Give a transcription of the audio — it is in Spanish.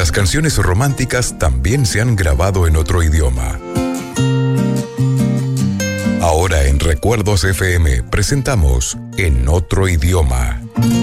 las canciones románticas también se han grabado en otro idioma. Ahora en Recuerdos FM presentamos En Otro Idioma.